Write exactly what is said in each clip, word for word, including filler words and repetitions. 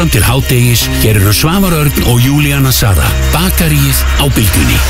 Til hádegis gerir Svavar Örn og Júlíana Sara bakaríið á Bylgjunni.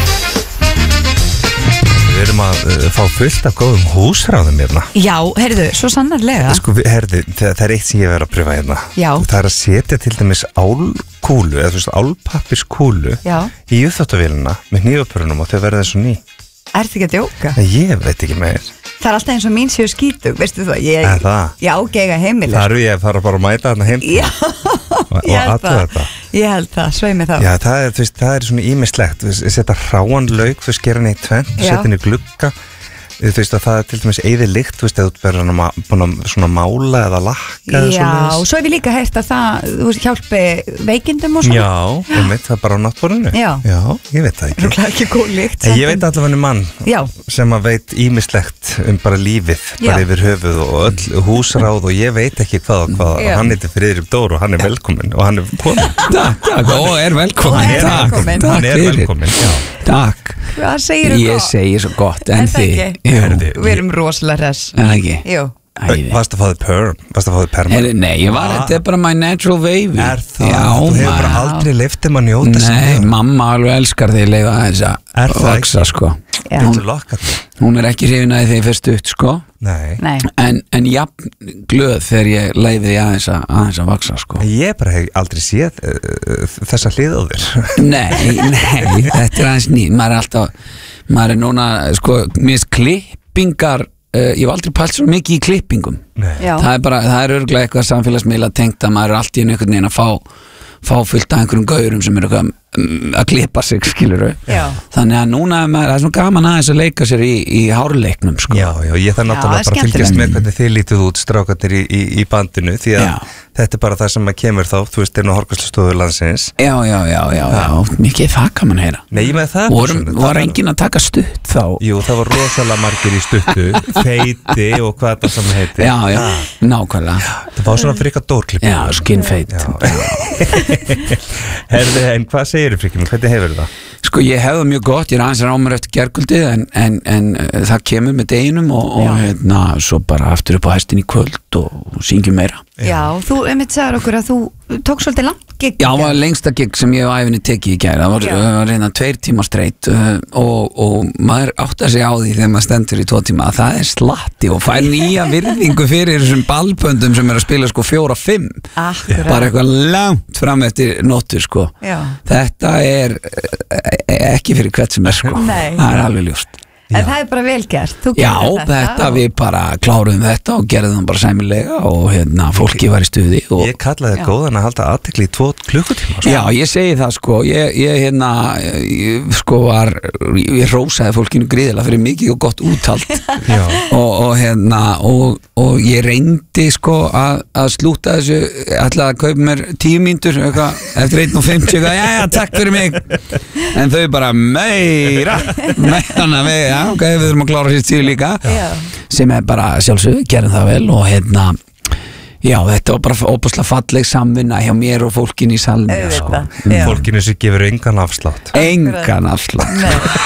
Við erum að uh, fá fullt af góðum húsráðum hérna. Já, heyrðu, svo sannarlega. Sko, herðu, það, það er eitt sem ég verið að pröfa hérna. Já. Það er að setja til dæmis álkúlu, eða þú veist, álpappiskúlu í uppþvottavélina með hnífapörunum og þau verða svo ný. Er þetta ekki að djóka? Ég veit ekki meir. Það er alltaf eins og mín séu skítug, veistu það? Ég, En það? Já, gega heimilis. Það eru ég að fara bara að mæta þarna heim. Já, og, og ég held athuga það. þetta. Ég held það, svei mig þá. Já, það er, þú veist, það er svona ímislegt. Þú veist, setja hráan lauk, þú veist, gera hann í tvennt, setja hann í glugga. Þú veist að það er til dæmis eyði lykt, þú veist, eða þú verður búin að svona mála eða lakka eða Já, svoleiðis. svo hef ég líka heyrt að það, þú veist, hjálpi veikindum og svona. Já, ég veit það bara á náttúrunni. Já. Já, ég veit það ekki. Það er ekki góð lykt. En ég veit allavega mann Já. sem að veit ímislegt um bara lífið, bara Já. yfir höfuð og öll húsráð og ég veit ekki hvað og hvað. Já. Hann heitir Friðrik Dór og hann er velkominn og hann er komin. Takk, takk, og er velkomin. Og er Takk, velkominn. takk Hann er fyrir. velkominn, já. Takk. Hvað segir þú Ég gott? segi svo gott, en Er það þið. ekki? Jú, Við erum rosalega hress. en ekki. Jú. Æði. Varst að fá þið perm? Varst að fá þið perm? Heyrðu, Nei, ég var, þetta er bara my natural wavy. Er það? Já, Þú hefur bara maður. aldrei leyft um að njóta sig Nei, það? mamma alveg elskar því að leiða þess Er að það vaksa, ekki? sko. Já. Þú lokkar þig? Hún er ekki hrifin að því fyrst ut, sko. Nei. Nei. En, en jafn glöð þegar ég leiði því aðeins að, aðeins að vaksa, sko. Ég bara hef aldrei séð uh, þessa hlið á þér. Nei, nei, þetta er aðeins ný. Maður er alltaf, maður er núna, sko, minnst klippingar, uh, ég hef aldrei pælt svo mikið í klippingum. Nei. Já. Það er bara, það er örgulega eitthvað samfélagsmiðla tengt að maður er allt í einu einhvern veginn að fá fá fullt af einhverjum gaurum sem eru eitthvað mm, að klippa sig, skilurðu. Já. Þannig að núna er maður, það er svona gaman aðeins að leika sér í, í hárleiknum, sko. Já, já, ég þarf Já, náttúrulega það er bara að fylgjast skemmtilegt. með hvernig þið lítið út strákarnir í, í, í bandinu því að Já. þetta er bara það sem að kemur þá, þú veist, inn á Hárgreiðslustofu landsins. Já, já, já, já, já, mikið það kann man heyra. Nei, með það Vorum, svona, var það enginn að taka stutt þá? Jú, það var rosalega margir í stuttu, feiti og hvað það sem heiti. Já, já, nákvæmlega. Það var svona frika dórklipp. Já, skinfeit. Herði, en hvað segir þið frikinu? Hvernig hefur það? Sko, ég hefði það mjög gott, ég er aðeins rámur eftir gærkvöldið en, en, en uh, það kemur með deginum og, og hérna, svo bara aftur upp á hestin í kvöld og syngjum meira. Já, þú einmitt sagðir okkur að þú tók svolítið langt gig. Já, það var lengsta gig sem ég hef á æfinni tekið í gær. Það var, Já. uh, var reyna tveir tíma streitt uh, og, og maður áttar sig á því þegar maður stendur í tvo tíma að það er slatti og fær nýja virðingu fyrir þessum ballpöndum sem er að spila sko fjóra fimm. Akkurat. Bara eitthvað langt fram eftir nóttu, sko. Já. Þetta er uh, ekki fyrir hvert sem er, sko. Nei. Það er alveg ljóst. En það er bara vel gert. Þú Já, gerir þetta, og- við bara kláruðum þetta og gerðum það bara sæmilega og hérna, fólki var í stuði og Ég kallaði Já. góðan að halda athygli í tvo klukkutíma. sko. já, ég segi það, sko ég, ég hérna, ég, sko var ég rósaði fólkinu gríðilega fyrir mikið og gott úthald Já. og, og hérna og, og ég reyndi, sko að, að slúta þessu, ætlaði að kaupa mér tíu mínútur, eitthvað, eftir einn og fimmtíu, já, já, takk fyrir mig en þau bara meira meira við, já, ok, við þurfum að klára sér tíu líka Já. sem er bara sjálfsög, gerum það vel og hérna, já, þetta var bara óbúslega falleg samvinna hjá mér og fólkin í salmi, sko. Auðvitað. Já. Fólkinu sem gefur engan afslátt. Engan afslátt.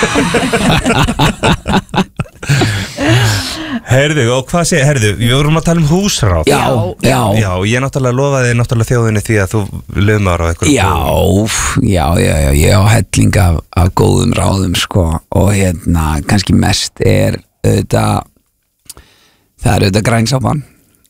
Herðu, og hvað segir, herðu, við vorum að tala um húsráð. Já, já, Já, ég náttúrulega lofaði náttúrulega þjóðinni því að þú lögmaður á eitthvað. já, já, já, já, ég á helling af, af góðum ráðum, sko, og hérna, kannski mest er auðvitað, það er auðvitað grænsápan.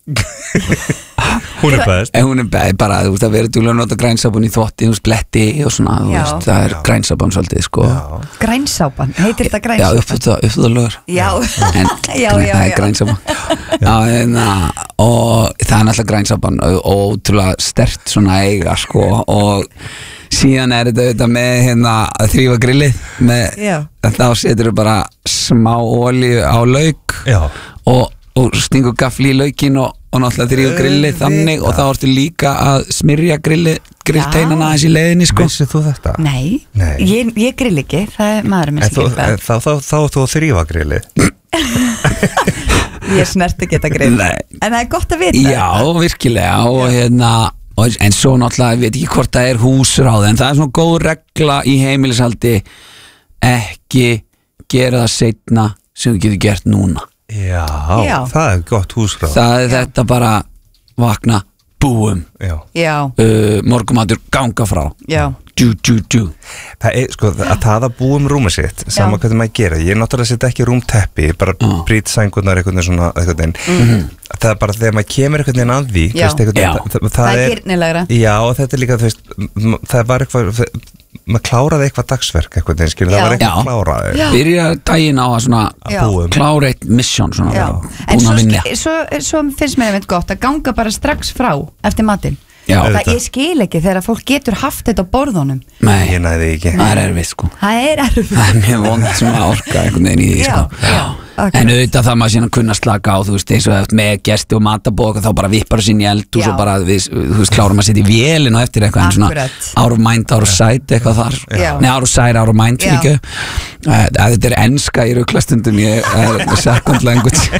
Hún er best. En hún er be- bara, þú veist, að vera duglega að nota grænsápan í þvotti, þú veist, bletti og svona, þú Já. veist, það er grænsápan svolítið, sko. Já. Grænsápan, heitir þetta Já, grænsápan? uppfættu það lögur. Já, En já, já, það er já. grænsápan. Já, en, og það er náttúrulega grænsápan og ótrúlega stert svona eiga, sko, og síðan er þetta auðvitað með hérna að þrífa grillið með, Já. þá setur þú bara smá olíu á lauk Já. og, og stingur gafli í laukin og, og náttúrulega þrífa grillið þannig og þá ertu líka að smyrja grillið grillteinana aðeins í leiðinni, sko. Vissið þú þetta? Nei, Nei. Ég, ég grill ekki, það er maðurinn minn En þú, sem gerir þá, þá, þá, þá þú að þrífa grillið. það. Ég snert ekki þetta grill. Nei. En það er gott að vita. Já, virkilega og hérna og, en svo náttúrulega, ég veit ekki hvort það er húsráð en það er svona góð regla í heimilishaldi ekki gera það seinna sem þú getur gert núna. Já, Já. það er gott húsráð. Það er þetta bara vakna búum Já, Já, uh, morgumatur ganga frá já, djú, djú, djú það er, sko, að það að búa um rúmið sitt sama Já. hvernig maður gera, ég náttúrulega setja ekki rúmteppi, bara Já. brýt sængurnar einhvern veginn svona, einhvern veginn Mhm. það er bara þegar maður kemur einhvern veginn að því þú Já. veist, einhvern Já. veginn, það, það, það er er gyrnilegra. já, og þetta er líka, þú veist m- það var eitthvað, maður kláraði eitthvað dagsverk einhvern veginn, skilur, Já. það var eitthvað Já. kláraði Já. byrja daginn á að svona að Já. búa um klára eitt mission svona Já, vera en búin svo, að vinna sk- svo, svo finnst mér einmitt gott að ganga bara strax frá eftir matinn. Já. Það Auðvitað. ég skil ekki þegar fólk getur haft þetta á borðunum. Nei, ég næði ekki það er erfið sko Það er erfið. það er mjög vond sem að orka einhvern veginn í því Já, sko já, akkurat. en auðvitað það maður síðan að kunna slaka á þú veist eins og eftir með gesti og matabók þá bara vippar það sín í eld og Já. svo bara við, þú veist klárum að setja í vélinn og eftir eitthvað en svona Akkurat. out of mind, out of sight eitthvað þar Já. nei out of sight, out of mind Já. líka að þetta er enska í rugglastundum ég er second language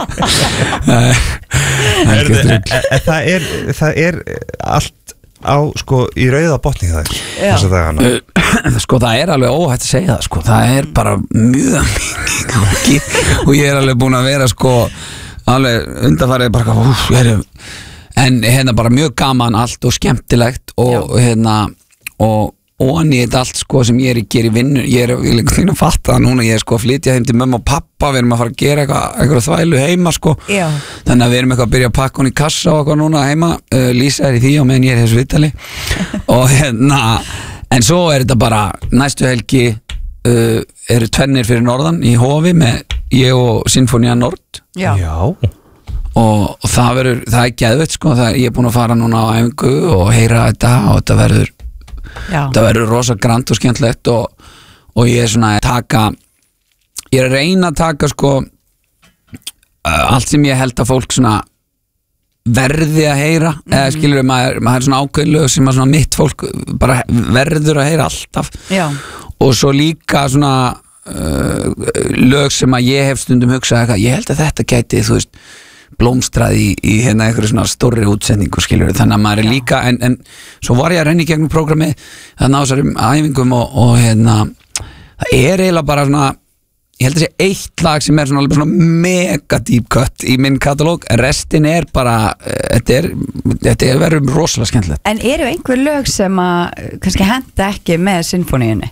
Eh, Heyrðu, algjört en- rugl. en það er, það er allt á, sko, í rauða botni það Já. þess að dagana Uh, sko það er alveg óhætt að segja það sko, það er bara mjög mikið og ég er alveg búin að vera sko alveg undanfarið bara úf, er, en hérna bara mjög gaman allt og skemmtilegt og Já. hérna og og í þetta allt sko sem ég er að gera í vinnu ég er ég líka þín að fatta það núna ég er sko að flytja heim til mömmu og pappa við erum að fara að gera eitthvað, eitthvað þvælu heima sko Já. þannig að við erum eitthvað að byrja að pakka hún í kassa og eitthvað núna heima uh, Lísa er í því og meðan ég er í þessu viðtali og hérna en svo er þetta bara næstu helgi uh, eru tvennir fyrir norðan í Hofi með ég og Sinfonía Nord Já. Já. og, og það verður, það er geðveitt sko það, ég er búin að fara núna á æfingu og heyra þetta og þetta verður Já. það verður rosa grand og skemmtlegt og, og ég er svona að taka ég er að reyna að taka sko uh, allt sem ég held að fólk svona verði að heyra mm. eða skilur við maður, maður er svona ákveðlög sem að svona mitt fólk bara verður að heyra alltaf Já. og svo líka svona uh, lög sem að ég hef stundum hugsað eitthvað, ég held að þetta gæti þú veist blómstrað í, í hérna einhverju svona stórri útsendingu skilur þannig að maður er líka en, en svo var ég að renna í gegnum prógrami þannig á þessari æfingum og, og hérna það er eiginlega bara svona ég held að sé eitt lag sem er svona, alveg svona mega deep cut í minn katalóg en restin er bara þetta er, þetta er verið rosalega skemmtilegt En eru einhver lög sem að kannski henda ekki með sinfoníunni?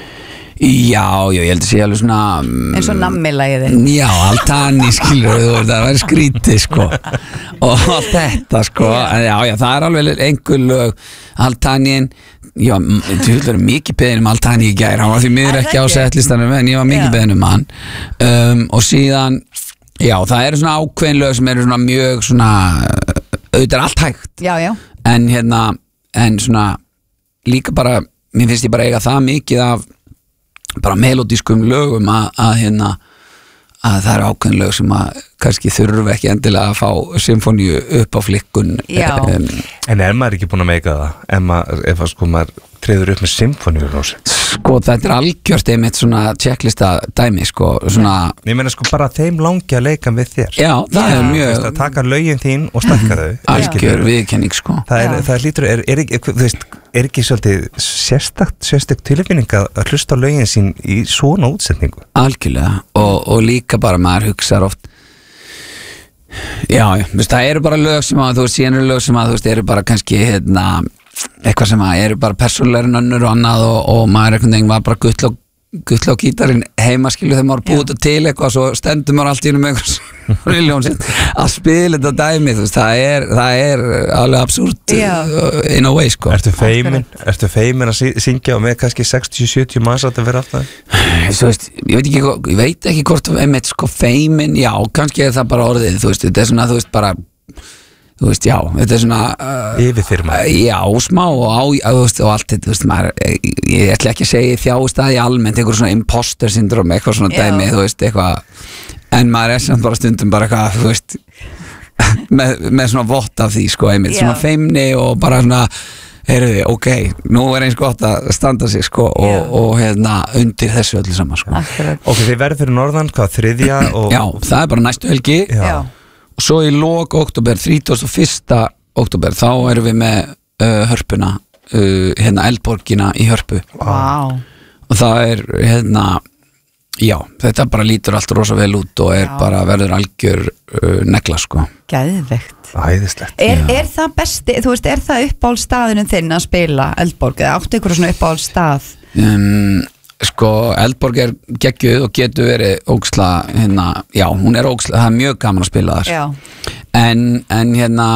Já, já, ég held að sé alveg svona Eins og nammi-lagið Já, Altani skilur þú veist, það væri skrítið sko og allt þetta sko en já, já, það er alveg einhver lög Altanin, já, þú veist mikið beðin um Altani í gær hann var því miður Er það ekki á ekki? setlistanum en ég var mikið Já. beðin um hann um, og síðan já, það eru svona ákveðin lög sem eru svona mjög svona auðvitað er allt hægt Já, já. en hérna, en svona líka bara, mér finnst ég bara eiga það mikið af bara melodískum lögum að, að hérna að það eru ákveðin lög sem að kannski þurfa ekki endilega að fá symfóníu upp á flikkun Já. um, En er maður ekki búin að meika það ef maður, ef að sko maður treður upp með symfóníur og sér? sko þetta er algjört einmitt svona checklista dæmi sko svona, Ég meina sko bara þeim langi að leika með þér já það er Þú veist, mjög að taka lögin þín og stakka þau algjör viðkenning sko Það er, Já. það lítur, er, er, ekki, þú veist, er ekki svolítið sérstakt, sérstakt tilfinning að að hlusta á lögin sín í svona útsetningu? algjörlega og, og líka bara maður hugsa oft já, já, þú veist, það eru bara lög sem að þú veist, síðan eru lög sem að þú veist, eru bara kannski hérna, eitthvað sem að eru bara persónulegri en önnur og annað og, og maður einhvern veginn var bara gull og gull á gítarinn heima skilu þegar maður búið þetta til eitthvað svo stendur maður allt í einu með einhvers riljónsinn að spila þetta dæmi þú veist, það er, það er alveg absúrt Já. in a way sko Ertu feimin, ertu feimin að sí- syngja og með kannski sextíu til sjötíu manns að þetta vera aftur? Þú veist, ég veit ekki, hvað- ég veit ekki hvort einmitt sko feimin, já, kannski er það bara orðið, þú veist, þetta er svona, þú veist, bara þú veist, já, þetta er svona uh, Yfirþyrma. já, smá og á, þú veist, og allt þetta, þú veist, maður ég, ég ætla ekki að segja þjáist að í almennt eitthvað svona imposter syndrom, eitthvað svona Já. dæmi, þú veist, eitthvað en maður er samt bara stundum bara eitthvað, þú veist með, með svona vott af því, sko, einmitt, Já. svona feimni og bara svona heyrðu, ok, nú er eins gott að standa sig, sko, og, Já. og hérna, undir þessu öllu saman, sko Akkurat. Ok, þið verður fyrir norðan, hvað, þriðja og... Já, það er bara næstu helgi Já. Já. og svo í lok oktober, þrítugasta og fyrsta oktober, þá erum við með uh, hörpuna, uh, hérna Eldborgina í Hörpu Vá. og það er hérna Já, þetta bara lítur allt rosa vel út og er Já. bara verður algjör uh, negla sko. Geðveikt. Æðislegt. Er, er það besti, þú veist, er það uppáhaldsstaðurinn þinn að spila Eldborg eða áttu ykkur svona uppáhaldsstað? um, Sko, Eldborg er geggjuð og getur verið ógsla hérna, já, hún er ógsla, það er mjög gaman að spila þar Já. en, en hérna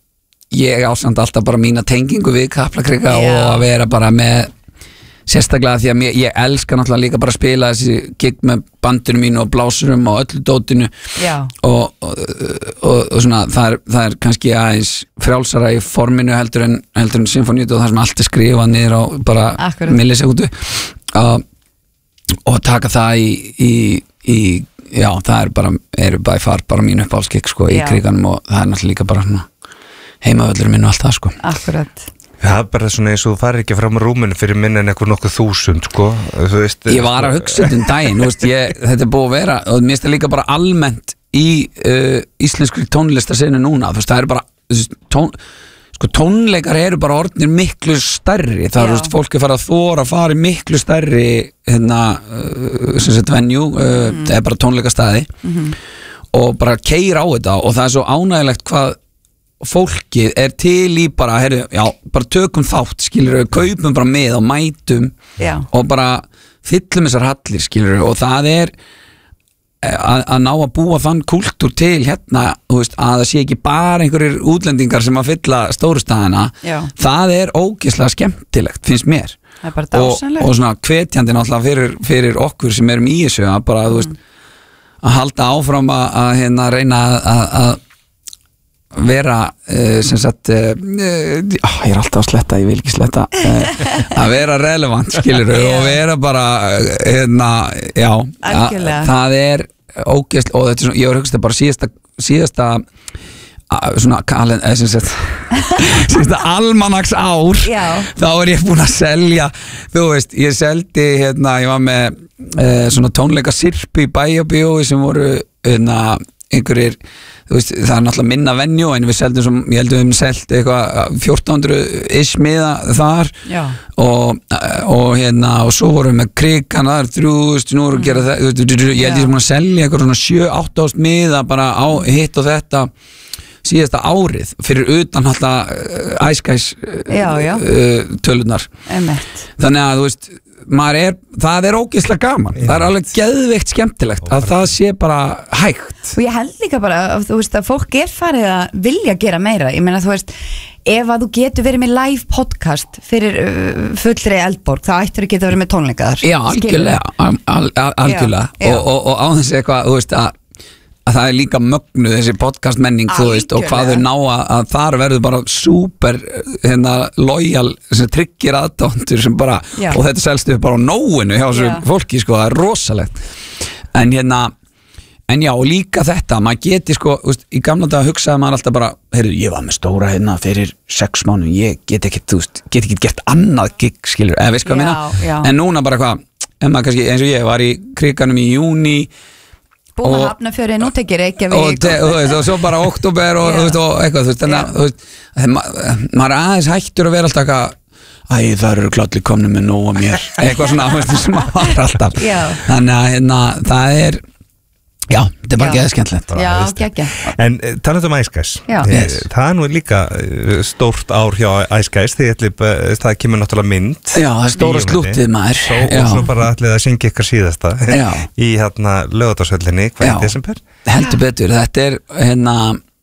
ég ásand alltaf bara mína tengingu við Kaplakrika Já. og að vera bara með sérstaklega því að mér, ég elska náttúrulega líka bara að spila þessi gig með bandinu mínu og blásurum og öllu dótinu Já. og, og, og, og svona það er, það er kannski aðeins frjálsara í forminu heldur en, heldur en symfóníu og það sem allt er skrifað niður á bara Akkurat. millisekúndu og, og taka það í, í, í já það er bara, eru by far bara mín uppáhaldsgig sko í Já. kriganum og það er náttúrulega líka bara svona heimavöllur minn og allt það sko. Akkurat. Það er bara svona eins og þú farir ekki fram á rúminu fyrir minna en eitthvað nokkuð þúsund sko. Þú veist, Ég var að hugsa um daginn, þú veist, ég, þetta er búið að vera og mér finnst það líka bara almennt í uh, íslenskri tónlistarsinu núna, þú veist, það er bara þú veist, tón, sko, tónleikar eru bara orðnir miklu stærri, það er, Já. þú veist, fólk er farið að þóra að fara í miklu stærri hérna, uh, sem sagt venue, uh, það er bara tónleikastæði Mhm. og bara keyra á þetta og það er svo ánægilegt hvað fólkið er til í bara, heyrðu, já, bara tökum þátt skilur, kaupum bara með og mætum Já. og bara fyllum þessar hallir skilur og það er að, að ná að búa þann kúltúr til hérna, þú veist, að það sé ekki bara einhverjir útlendingar sem að fylla stóru staðina, Já. það er ógeðslega skemmtilegt, finnst mér Það er bara og, dásanlegt. og svona hvetjandi náttúrulega fyrir, fyrir okkur sem erum í þessu að bara, þú veist, að halda áfram að, að hérna reyna að, að vera uh, sem sagt uh, uh, ég er alltaf að sletta, ég vil ekki sletta uh, að vera relevant skilur og vera bara uh, hérna, já, að, Algjörlega. það er ógeðslega og þetta er svona, ég var hugst að bara síðasta síðasta uh, svona kalen, eða sem sagt síðasta almanaks ár Já. þá er ég búin að selja þú veist, ég seldi hérna, ég var með uh, svona tónleika sirpu í Bæjarbíói sem voru hérna einhverjir, þú veist, það er náttúrulega minna venju en við seldum sem, ég held við um selt eitthvað fjórtán hundruð ish miða þar Já. og, og hérna og svo vorum við með krikana, það er þrjú, þú veist, nú erum við að gera það, ég held ég sem búin að selja eitthvað svona sjö átta ást miða bara á hitt og þetta síðasta árið, fyrir utan alltaf uh, æskæs Já, já. uh, tölunar Emmett. þannig að þú veist maður er, það er ógeðslega gaman það er alveg geðveikt skemmtilegt að það sé bara hægt Og ég held líka bara, að, þú veist, að fólk er farið að vilja gera meira. Ég meina, þú veist, ef að þú getur verið með live podcast fyrir uh, fullri Eldborg, þá ættir að geta verið með tónleikaðar. já, algjörlega, al, al, al, algjörlega. Já, já. Og, og, og á þessi eitthvað þú veist að að það er líka mögnu þessi podcast menning þú veist og hvað þau ná að, að þar verður bara super hérna lojal sem tryggir aðdándur sem bara Já. og þetta selst upp bara á nóinu hjá þessu Já. fólki sko, það er rosalegt en hérna en já og líka þetta, maður geti sko úst, í gamla dag hugsaði maður alltaf bara heyrðu, ég var með stóra hérna fyrir sex mánu ég get ekki, þú veist, get ekki gert annað gig skilur, eða veist hvað Já, minna já. en núna bara hvað, en maður kannski eins og ég var í kriganum í júní Búin að Og- hafna fyrir nútekir og, Reykjavík. te, og, veist, og svo bara oktober og, Já. þú veist, og eitthvað þú veist, þannig að þú veist, ma maður er aðeins hættur að vera alltaf eitthvað æ, það eru klátli komni með nóg að mér eitthvað svona, þú veist, sem maður var alltaf Já. þannig að hérna, það er já, þetta er bara Já. geða skemmtilegt Já, geggja. En eh, talandi um Æskæs, Já. eh, það er nú líka eh, stórt ár hjá Æskæs því ætli, eh, það kemur náttúrulega mynd já, það er stóra Bíómyndin. slúttið maður Svo, já, og svo bara ætlið að syngja ykkar síðasta Já. í hérna Laugardalshöllinni hvað Já. í desember heldur betur, þetta er hérna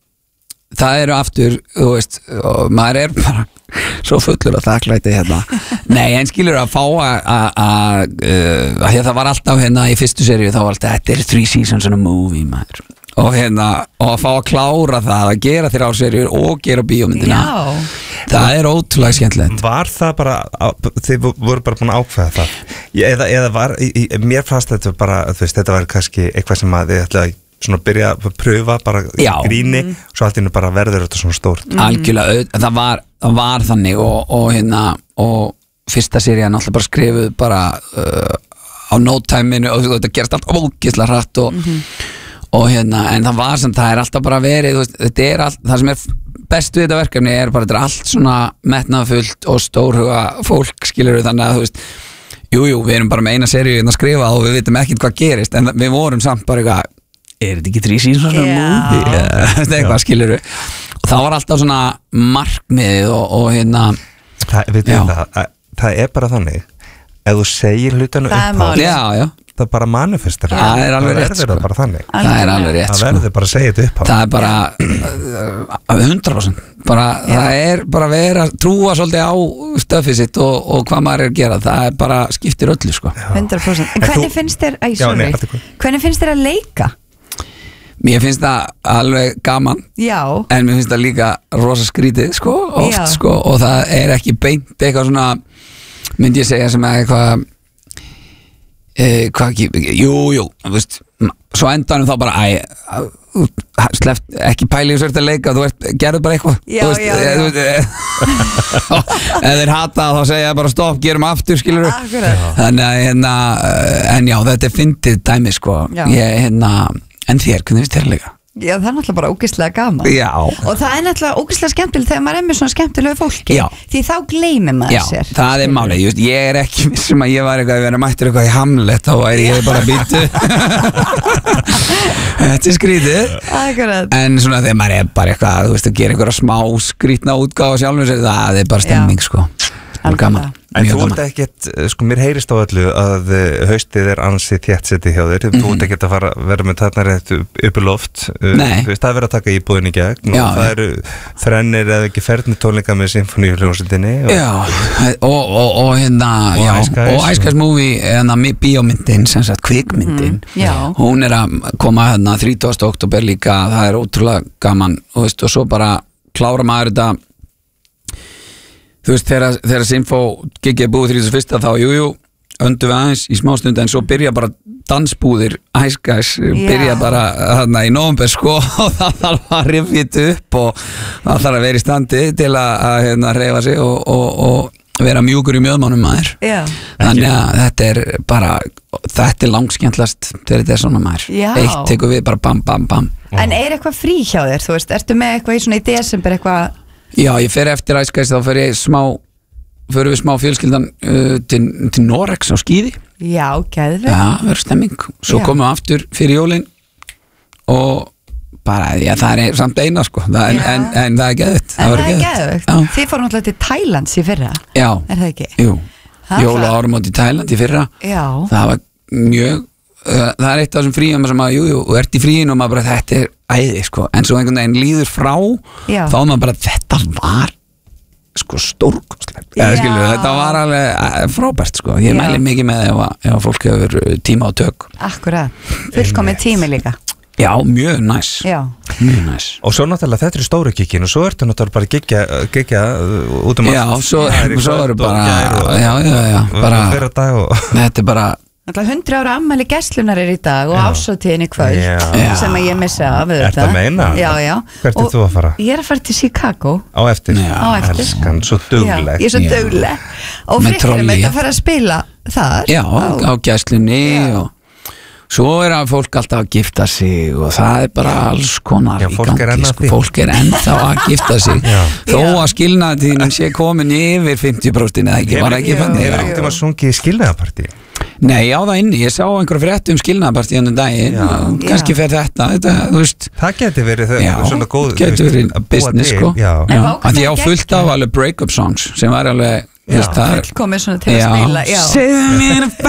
það eru aftur, þú veist og maður er bara svo fullur að þakklæti hérna nei, en skilur að fá að að uh, það var alltaf hérna í fyrstu seríu þá var alltaf, þetta er three seasons in a movie maður og hérna, og að fá að klára það að gera þér árseríur og gera bíómyndina Já. það er ótrúlega skemmtilegt Var það bara, á- þið voru bara búin að ákveða það Ég- eða, eða var, í, í, mér fannst þetta bara, þú veist, þetta var kannski eitthvað sem að þið ætlaði að svona byrja að pröfa bara í Já. gríni svo allt innu bara verður þetta svona stórt algjörlega, auð- það var, það var þannig og, og hérna og fyrsta serían alltaf bara skrifuð bara uh, á no-time-inu og þetta gerst allt ógeðslega hratt og, og hérna, en það var sem það er alltaf bara verið, þú veist, þetta er allt það sem er best við þetta verkefni er bara þetta er allt svona metnaðfullt og stórhuga fólk skilur við þannig að þú veist Jú, jú, við erum bara með eina seríu að skrifa og við vitum ekkert hvað gerist en við vorum samt bara eitthvað er þetta ekki þrý seasons of movie? Þetta eitthvað skilur við og það var alltaf svona markmiðið og, og hérna það, við veitum það, að, það er bara þannig ef þú segir hlutanu upp já, já. það bara manifestar það er alveg rétt sko. bara þannig það er alveg rétt það verður bara að segja þetta upp það er bara hundra prósent bara, það er bara að vera trúa svolítið á stöfið sitt og, og hvað maður er að gera það er bara skiptir öllu sko. hundra prósent En hvernig finnst þér æ, Já, nei, hvernig finnst þér að leika? Mér finnst það alveg gaman Já. En mér finnst það líka rosa skrítið sko, oft sko, og það er ekki beint eitthvað svona myndi ég segja sem er eitthvað e, hvað ekki, jú, jú veist, svo endanum þá bara æ, sleft, ekki pæli og sért að leika, þú ert, gerðu bara eitthvað já, veist, já, já. Veist, ef þeir hata þá segja bara stopp, gerum aftur skilur þannig að hérna en já, þetta er fyndið dæmi sko ég, hérna, en þér, hvernig finnst þér að leika? Já, það er náttúrulega bara ógeðslega gaman Já. Og það er náttúrulega ógeðslega skemmtilegt þegar maður er með svona skemmtilegu fólki Já. Því þá gleymir maður Já, sér það er málið, just, ég er ekki sem að ég var eitthvað að vera mættur eitthvað í Hamlet þá er ég bara býtu Þetta er skrítið Akkurat. En svona þegar maður er bara eitthvað þú veist að gera einhverja smá skrítna útgáfa sjálfur sér, það er bara stemming sko Það er gaman En þú ert ekkert, sko mér heyrist á öllu að haustið er ansi þéttsetti hjá þér, þú ert ekkert að fara vera með þarna rétt upp í loft Nei. Þú veist, það er verið að taka íbúðin í gegn Já, og það eru þrennir eða ekki ferðni tónleika með symfóníuhljómsveitinni og... Já, og, og, og hérna Og já, Ice Guys og Ice Guys movie, hérna bíómyndin sem sagt kvikmyndin já. hún er að koma hérna þrítugasta október líka, það er ótrúlega gaman og, veist, og svo bara klára maður þetta þú veist, þegar, þegar Sinfó gigið er búið þrítugasta og fyrsta þá, jújú, jú, öndu við aðeins í smástund en svo byrja bara dansbúðir Ice Guys, byrja Já. bara þarna í nóvember sko og það þarf að rifja upp og það þarf að vera í standi til að, að hérna, reyfa sig og, og, og vera mjúkur í mjöðmánum maður Já. þannig að þetta er bara þetta er langskemmtlast þegar þetta er svona maður Já. eitt tekur við bara bam bam bam En er eitthvað frí hjá þér, þú veist, ertu með eitthvað í svona í desember eitthvað Já, ég fer eftir Ice Guys þá fer ég smá fyrir við smá fjölskyldan uh, til, til Norex á skíði Já, geðvegt Já, verður stemming Svo Já. komum við aftur fyrir jólin og bara, já, það er samt eina sko það er, Já. en, en það er geðvegt En það er geðvegt Já, Þið fórum náttúrulega til Thailands í fyrra já, Er það ekki? jú Það Jól og var- áramót í Tæland í fyrra Já. Það var mjög uh, það er eitt af þessum fríum sem að, jú, jú, og ert í fríin og maður bara, þetta er æði sko, en svo einhvern veginn líður frá Já. þá er maður bara, þetta var sko stórkostlegt Já. þetta var alveg eh, frábært sko, ég Já. mæli mikið með ef, að- ef að fólk hefur tíma á tök Akkurat, fullkomið tími líka já, mjög næs Já. mjög næs Og svo náttúrulega þetta er stóru kikkin og svo ertu náttúrulega bara að gigja, gigja uh, út um já, svo, Það er í svo kvöld eru og bara gær og- já, já, já, og bara fyrra dag og þetta er bara Náttúrulega hundra ára ammæli gæslunar er í dag og ásótiðin í kvöld Já. sem að ég missi af Ertu að meina? Já, já Hvert er Og þú að fara? Ég er að fara til Chicago Á eftir? Já. Á eftir. Elskan, svo Já, dugleg ég er svo Já. dugleg Og Með fréttir um trollið. þetta að fara að spila þar já, á gæslunni Já. og svo er að fólk alltaf að gifta sig og það er bara alls konar Já, í fólk er gangi enn að sko. því. fólk er ennþá að gifta sig Já. þó Já. að skilnaðtíðin sé komin yfir fimmtíu prósent eða ekki, var ekki Jú, fannig jú, Hefur jú. ekkert um að sungi í skilnaðapartí? nei, á það inni, ég sá einhverja frétt um skilnaðpartíðan um daginn, Já. og kannski fer þetta, þetta, þú veist Það geti verið þau já, svona góð getur þú veist, verið að búa business til, sko Já, En já, vá, að því ég á hvað fullt af geggjað. alveg break-up songs sem var alveg veist, það er- Fullkomið svona til að spila Já, Segðu mér að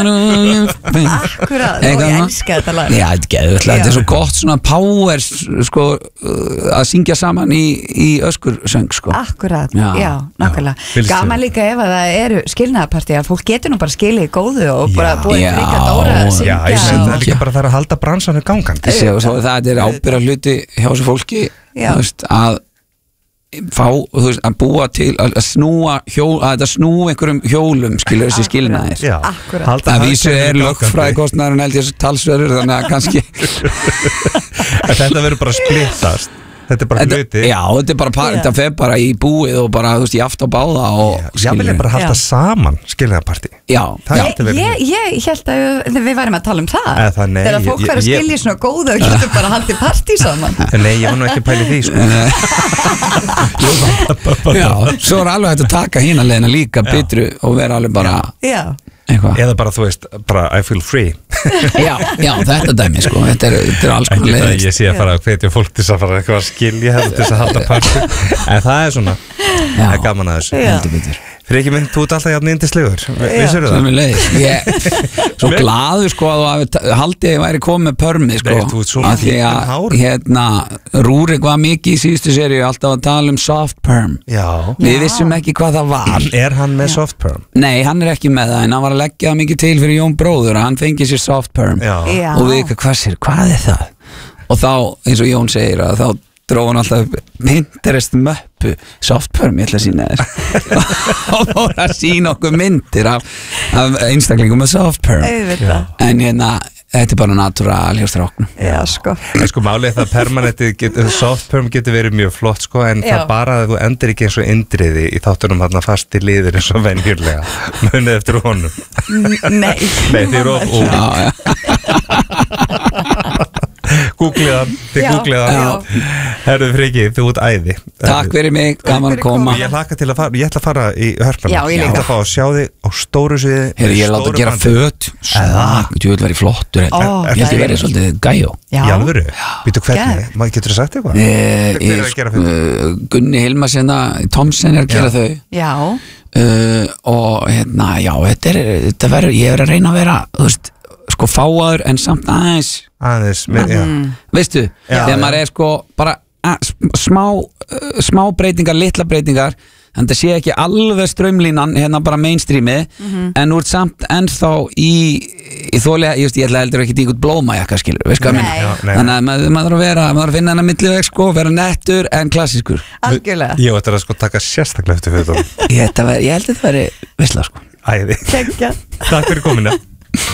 fara akkurat Og Eitthvað ég svona. elska þetta lag Já, þetta er geðvöldlega, þetta er Já. svo gott svona power sko, uh, að syngja saman í, í öskursöng sko. Akkurat, Já. já, nákvæmlega fylgst Gaman þér. líka ef að það eru skilnaðarpartí að fólk getur nú bara skilið í góðu og bara Já. búið Já. líka Dóra að Já, syngja ég meina það er Já. líka bara það er að halda bransanum gangandi Þessi, og svo, það er ábyrgða hluti hjá þessu fólki Já. þú veist, að fá, þú veist, að búa til að að snúa hjól, að þetta snúa einhverjum hjólum skilur þessi skilnaðir Já, Akkurat. halda að vísu er hagkerfinu lögfræði kostnæðurinn held ég talsverður þannig að kannski gangandi. En þetta verður bara splittast Þetta er bara þetta, hluti já, þetta er bara, par, Já. þetta fer bara í búið og bara, þú veist, í aft á báða og Já, vil ég bara halda Já. saman skilnaðapartí já, Það já, gæti verið Ég, ég held að við, við værum að tala um það Eða það, nei, Þegar fólk ég- verður að ég- skilja í svona góðu og getur bara haldið partí saman Nei, ég var nú ekki að pæli því sko. já, svo er alveg hægt að taka hína leiðina líka bitru og vera alveg bara Já, Eitthvað. Eða bara, þú veist, bara I feel free. Já, já, þetta dæmi sko, þetta er, þetta er alls konar Ekki það, leiðist. ég sé að fara að hvetja fólk til þess að fara eitthvað að skilja þetta til þess að halda partur. En það er svona, það er gaman að þessu. Heldur betur. Freki minn, þú ert alltaf jafn yndislegur. Vissirðu það? Sem er leið. Ég, svo glaður sko að þú hafi haldið að ég væri komið með pörmi sko. Nei, þú ert svo Af því fínn að, hár. hérna, Rúrik var mikið í síðustu seríu alltaf að tala um soft perm. Já. Við vissum ekki hvað það var. Er hann með soft perm? Nei, hann er ekki með það, en hann var að leggja það mikið til fyrir Jón bróður að hann fengi sér soft perm. Já. Já. Og við eitthvað, hvað sér, hvað er það? Og þá, eins og Jón segir að þá dró hann alltaf upp Pinterest möppu soft perm, ég ætla að sína þér og fór að sína okkur myndir af, af einstaklingum með soft perm. Auðvitað. En hérna, þetta er bara natúral hjá stráknum. Já, sko. En sko málið er það að permanentið getur, soft perm getur verið mjög flott sko, en Já. það bara að þú endur ekki eins og indriði í þáttunum þarna fasti liður eins og venjurlega munið eftir honum. Nei. Nei, þið eru of og Já, já. googlið hann, þið Já. googlið hann. Herðu Freki, þú ert æði. Takk fyrir mig, gaman að fyrir koma. komuna. Ég hlakka til að fara, ég ætla að fara í hörpuna. Já, ég líka. ætla að fá að sjá þig á stóru sviði. Herri, ég er láta að gera föt. Svak, þú vil verið flottur. Ó, Ég held ég verið svolítið gæjó. Já. Í alvöru? Býtu hvernig? Geðveikt. Maður getur þú sagt eitthvað? Eh, Hver er að gera föt? uh, Gunni Hilmar sérna, Thomsen er að gera Já. þau. Já. uh, og hérna, já, þetta er, þetta verður, ég er að reyna að vera, þú veist, sko fáaður en samt aðeins, Aðeins, með, já. veistu, Já, þegar já. maður er sko bara að, smá, uh, smá breytingar, litla breytingar, en það sé ekki alveg strömlínan, hérna bara mainstreami, en úr samt ennþá í, í þólega, ég veist, ég ætla heldur ekki til einhvern blómajakka, skilur, veist hvað Nei. minn, Já, nei. þannig að maður, maður að vera, maður að finna hennar milliveg, sko, vera nettur en klassískur. Algjörlega. Ég ætla að sko taka sérstaklega eftir fötunum. Ég, þetta ver, ég held að þetta veri, veistla, sko. Æði. Kekja. Takk fyrir komina.